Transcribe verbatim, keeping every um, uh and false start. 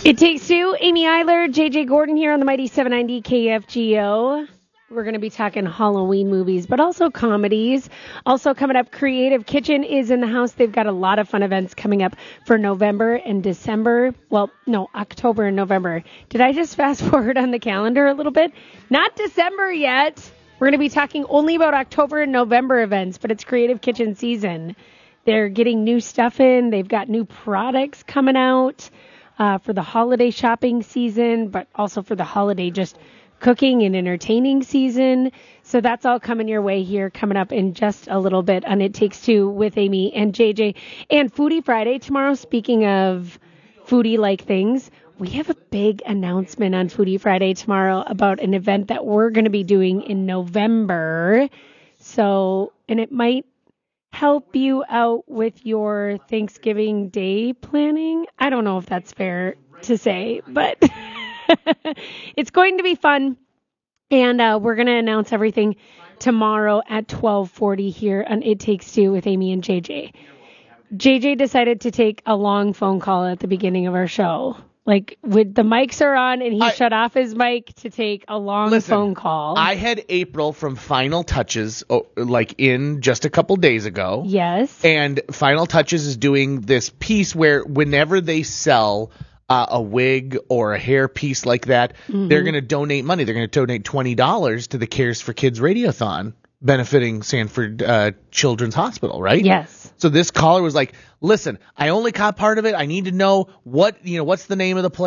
It Takes Two. Amy Eiler, J J Gordon here on the Mighty seven ninety K F G O. We're going to be talking Halloween movies, but also comedies. Also coming up, Creative Kitchen is in the house. They've got a lot of fun events coming up for November and December. Well, no, October and November. Did I just fast forward on the calendar a little bit? Not December yet. We're going to be talking only about October and November events, but it's Creative Kitchen season. They're getting new stuff in. They've got new products coming out uh, for the holiday shopping season, but also for the holiday just cooking and entertaining season. So that's all coming your way here, coming up in just a little bit on It Takes Two with Amy and J J. And Foodie Friday tomorrow. Speaking of foodie-like things, we have a big announcement on Foodie Friday tomorrow about an event that we're going to be doing in November. So, and it might help you out with your Thanksgiving Day planning. I don't know if that's fair to say, but it's going to be fun, and uh, we're going to announce everything tomorrow at twelve forty here on It Takes Two with Amy and J J. J J decided to take a long phone call at the beginning of our show. Like, with the mics are on, and he I, shut off his mic to take a long listen, phone call. I had April from Final Touches, oh, like, in just a couple days ago. Yes. And Final Touches is doing this piece where whenever they sell Uh, a wig or a hair piece like that, mm-hmm. they're going to donate money. They're going to donate twenty dollars to the Cares for Kids Radiothon, benefiting Sanford uh, Children's Hospital, right? Yes. So this caller was like, listen, I only caught part of it. I need to know what, you know, what's the name of the place.